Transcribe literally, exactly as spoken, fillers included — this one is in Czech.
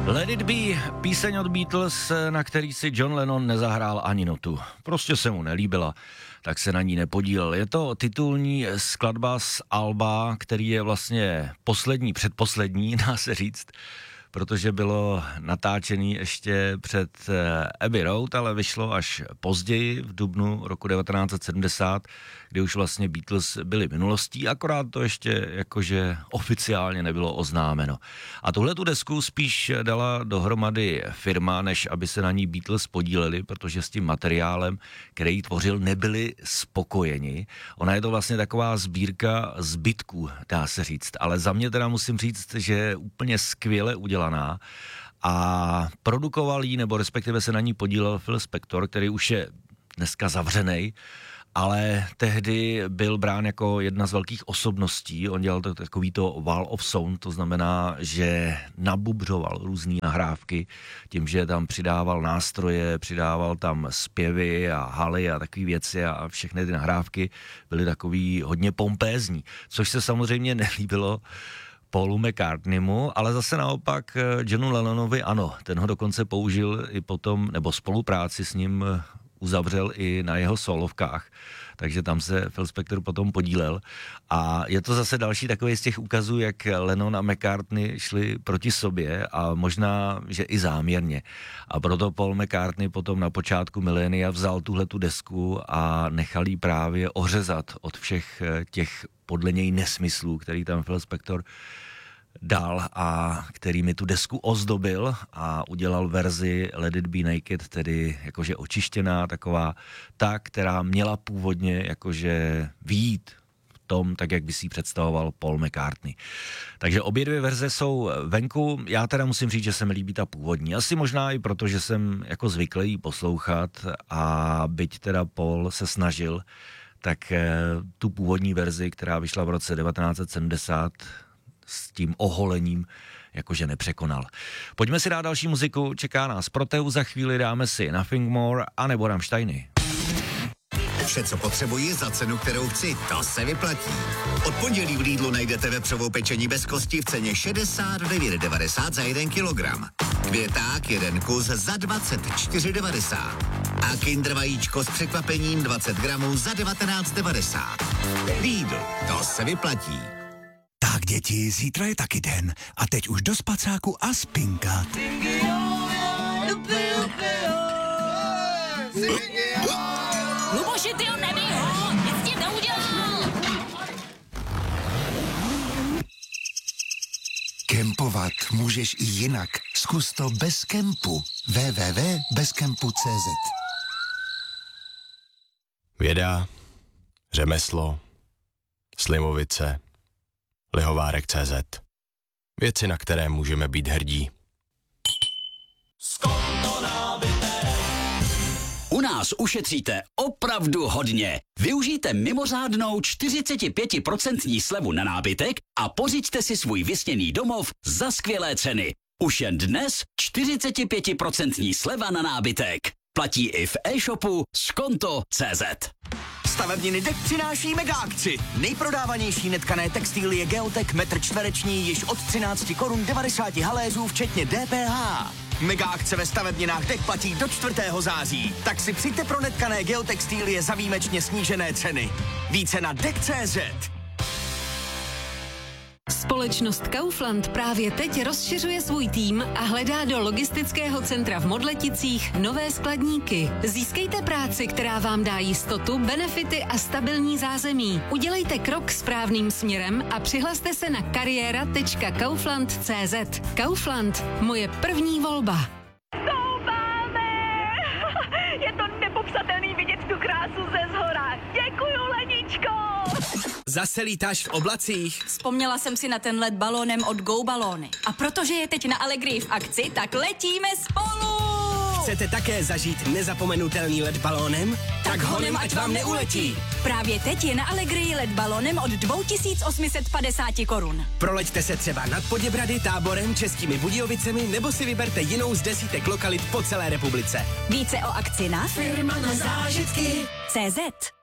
Let It Be, píseň od Beatles, na který si John Lennon nezahrál ani notu. Prostě se mu nelíbila, tak se na ní nepodílel. Je to titulní skladba z alba, který je vlastně poslední, předposlední, dá se říct, protože bylo natáčený ještě před Abbey Road, ale vyšlo až později, v dubnu roku devatenáct set sedmdesát, kdy už vlastně Beatles byli minulostí, akorát to ještě jakože oficiálně nebylo oznámeno. A tuhle tu desku spíš dala dohromady firma, než aby se na ní Beatles podíleli, protože s tím materiálem, který ji tvořil, nebyli spokojeni. Ona je to vlastně taková sbírka zbytků, dá se říct, ale za mě teda musím říct, že je úplně skvěle udělaná a produkoval ji, nebo respektive se na ní podílel Phil Spector, který už je dneska zavřenej, ale tehdy byl brán jako jedna z velkých osobností. On dělal to, takový to wall of sound, to znamená, že nabubřoval různý nahrávky tím, že tam přidával nástroje, přidával tam zpěvy a haly a takové věci a všechny ty nahrávky byly takový hodně pompézní, což se samozřejmě nelíbilo Paulu McCartneymu, ale zase naopak Johnu Lennonovi ano, ten ho dokonce použil i potom, nebo spolupráci s ním uzavřel i na jeho solovkách, takže tam se Phil Spector potom podílel a je to zase další takový z těch ukazů, jak Lennon a McCartney šli proti sobě a možná, že i záměrně. A proto Paul McCartney potom na počátku milénia vzal tuhletu desku a nechal jí právě ořezat od všech těch podle něj nesmyslů, který tam Phil Spector dal a který mi tu desku ozdobil a udělal verzi Let It Be Naked, tedy jakože očištěná, taková ta, která měla původně jakože vyjít v tom, tak jak by si ji představoval Paul McCartney. Takže obě dvě verze jsou venku, já teda musím říct, že se mi líbí ta původní. Asi možná i proto, že jsem jako zvyklý ji poslouchat a byť teda Paul se snažil, tak tu původní verzi, která vyšla v roce devatenáct set sedmdesát, s tím oholením jakože nepřekonal. Pojďme si dát další muziku, čeká nás Proteu, za chvíli dáme si Nothing More a nebo Rammsteiny. Vše, co potřebuji za cenu, kterou chci, to se vyplatí. Od pondělí v Lidlu najdete vepřovou pečení bez kosti v ceně šedesát devět devadesát za jeden kilogram. Květák jeden kus za dvacet čtyři devadesát. A Kinder vajíčko s překvapením dvacet gramů za devatenáct devadesát. Lidl, to se vyplatí. Tak děti, zítra je taky den a teď už do spacáku a spinkat. Luboši, ty ho nebij ho, nic s tím neudělal. Kempovat můžeš i jinak. Zkus to bez kempu. w w w tečka bez kempu tečka cé zet. Věda, řemeslo, slivovice, lihovárek tečka cé zet. Věci, na které můžeme být hrdí. U nás ušetříte opravdu hodně. Využijte mimořádnou čtyřicet pět procent slevu na nábytek a pořiďte si svůj vysněný domov za skvělé ceny. Už jen dnes čtyřicet pět procent sleva na nábytek. Platí i v e-shopu skonto tečka cé zet. Stavebniny Dek přináší mega akci. Nejprodávanější netkané textilie Geotek metr čtvereční již od třináct korun devadesát haléřů včetně D P H. Mega akce ve stavebninách Dek platí do čtvrtého září. Tak si přijďte pro netkané geotextilie za výjimečně snížené ceny. Více na dek tečka cé zet. Společnost Kaufland právě teď rozšiřuje svůj tým a hledá do logistického centra v Modleticích nové skladníky. Získejte práci, která vám dá jistotu, benefity a stabilní zázemí. Udělejte krok správným směrem a přihlaste se na kariéra tečka kaufland tečka cé zet. Kaufland, moje první volba. Koupáme! Je to nepopsatelný vidět tu krásu ze zhora. Děkuju, Leničko! Zase lítáš v oblacích? Vzpomněla jsem si na ten let balónem od Go Balóny. A protože je teď na Allegrii v akci, tak letíme spolu! Chcete také zažít nezapomenutelný let balónem? Tak, tak honem, ať vám neuletí! Právě teď je na Allegrii let balónem od dva tisíce osm set padesát korun. Proleďte se třeba nad Poděbrady, Táborem, Českými Budějovicemi nebo si vyberte jinou z desítek lokalit po celé republice. Více o akci na firma na zážitky tečka cé zet.